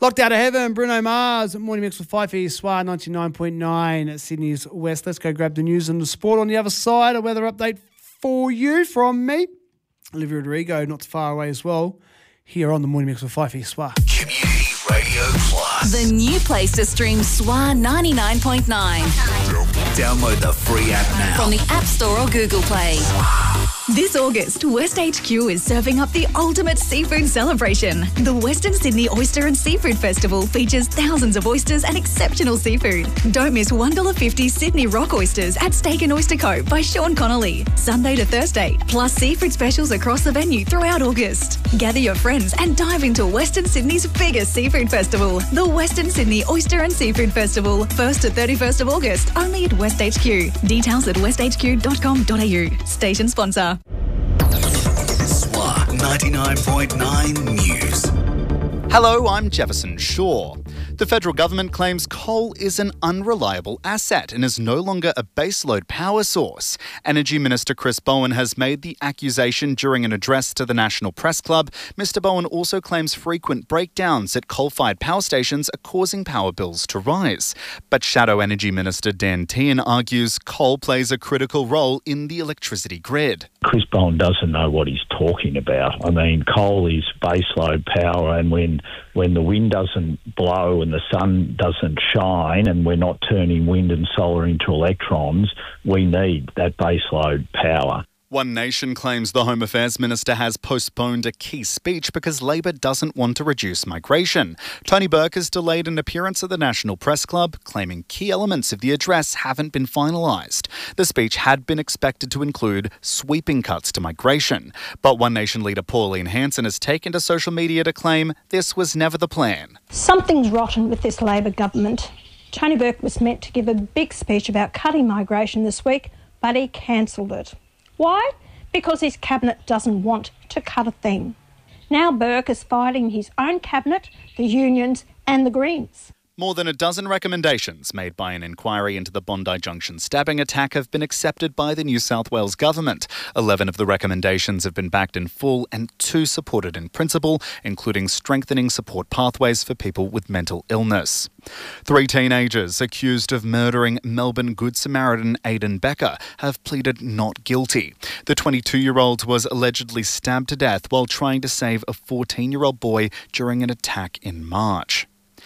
Locked Out of Heaven, Bruno Mars, Morning Mix with Fifey, SWAR 99.9 at Sydney's West. Let's go grab the news and the sport on the other side. A weather update for you from me, Olivia Rodrigo, not too far away as well, here on the Morning Mix with Fifey, SWAR. Community Radio Plus. The new place to stream SWAR 99.9. Download the free app now. From the App Store or Google Play. This August, West HQ is serving up the ultimate seafood celebration. The Western Sydney Oyster and Seafood Festival features thousands of oysters and exceptional seafood. Don't miss $1.50 Sydney Rock Oysters at Steak and Oyster Co. by Sean Connolly, Sunday to Thursday, plus seafood specials across the venue throughout August. Gather your friends and dive into Western Sydney's biggest seafood festival, the Western Sydney Oyster and Seafood Festival, 1st to 31st of August, only at West HQ. Details at westhq.com.au. Station sponsor. SWAR 99.9 News. Hello, I'm Jefferson Shaw. The federal government claims coal is an unreliable asset and is no longer a baseload power source. Energy Minister Chris Bowen has made the accusation during an address to the National Press Club. Mr. Bowen also claims frequent breakdowns at coal-fired power stations are causing power bills to rise. But Shadow Energy Minister Dan Tehan argues coal plays a critical role in the electricity grid. Chris Bowen doesn't know what he's talking about. I mean, coal is baseload power, and when the wind doesn't blow and the sun doesn't shine and we're not turning wind and solar into electrons, we need that baseload power. One Nation claims the Home Affairs Minister has postponed a key speech because Labor doesn't want to reduce migration. Tony Burke has delayed an appearance at the National Press Club, claiming key elements of the address haven't been finalised. The speech had been expected to include sweeping cuts to migration, but One Nation leader Pauline Hanson has taken to social media to claim this was never the plan. Something's rotten with this Labor government. Tony Burke was meant to give a big speech about cutting migration this week, but he cancelled it. Why? Because his cabinet doesn't want to cut a thing. Now Burke is fighting his own cabinet, the unions and the Greens. More than a dozen recommendations made by an inquiry into the Bondi Junction stabbing attack have been accepted by the New South Wales government. 11 of the recommendations have been backed in full and 2 supported in principle, including strengthening support pathways for people with mental illness. 3 teenagers accused of murdering Melbourne Good Samaritan Aidan Becker have pleaded not guilty. The 22-year-old was allegedly stabbed to death while trying to save a 14-year-old boy during an attack in March.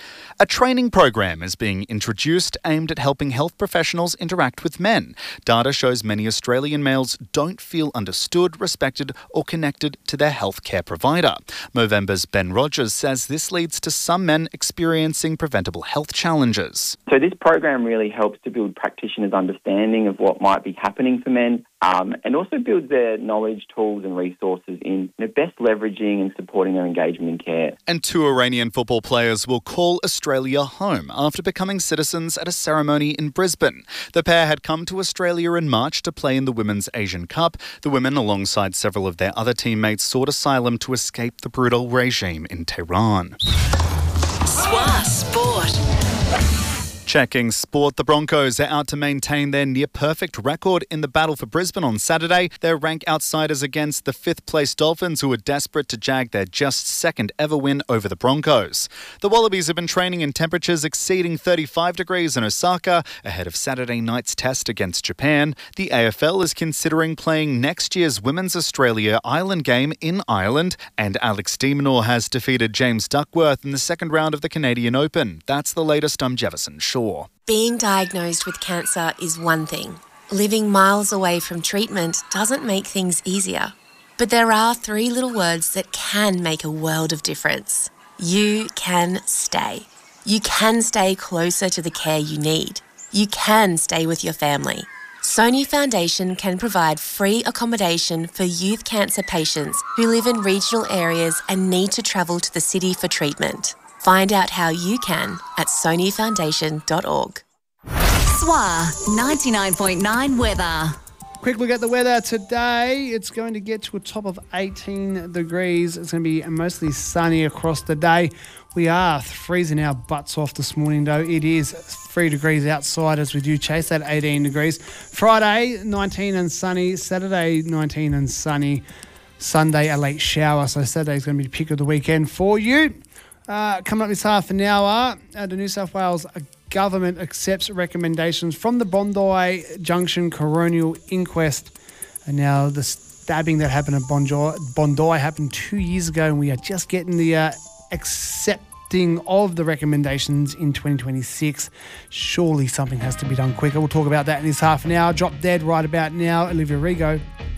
A training program is being introduced aimed at helping health professionals interact with men. Data shows many Australian males don't feel understood, respected or connected to their healthcare provider. Movember's Ben Rogers says this leads to some men experiencing preventable health challenges. So this program really helps to build practitioners' understanding of what might be happening for men, and also builds their knowledge, tools and resources in best leveraging and supporting their engagement in care. And 2 Iranian football players will call Australia home after becoming citizens at a ceremony in Brisbane. The pair had come to Australia in March to play in the Women's Asian Cup. The women, alongside several of their other teammates, sought asylum to escape the brutal regime in Tehran. SWAR Sport. Checking sport, the Broncos are out to maintain their near-perfect record in the battle for Brisbane on Saturday. They're rank outsiders against the 5th-place Dolphins, who are desperate to jag their just second ever win over the Broncos. The Wallabies have been training in temperatures exceeding 35 degrees in Osaka ahead of Saturday night's test against Japan. The AFL is considering playing next year's Women's Australia Island game in Ireland, and Alex de Minaur has defeated James Duckworth in the second round of the Canadian Open. That's the latest. I'm Jefferson Shaw. Being diagnosed with cancer is one thing. Living miles away from treatment doesn't make things easier. But there are 3 little words that can make a world of difference. You can stay. You can stay closer to the care you need. You can stay with your family. Sony Foundation can provide free accommodation for youth cancer patients who live in regional areas and need to travel to the city for treatment. Find out how you can at sonyfoundation.org. SWAR 99.9 weather. Quick look at the weather today. It's going to get to a top of 18 degrees. It's going to be mostly sunny across the day. We are freezing our butts off this morning, though. It is 3 degrees outside as we do chase that 18 degrees. Friday, 19 and sunny. Saturday, 19 and sunny. Sunday, a late shower. So Saturday's going to be the pick of the weekend for you. Coming up this half an hour, the New South Wales government accepts recommendations from the Bondi Junction coronial inquest. And now the stabbing that happened at Bondi happened 2 years ago, and we are just getting the accepting of the recommendations in 2026. Surely something has to be done quicker. We'll talk about that in this half an hour. Drop Dead right about now. Olivia Rigo.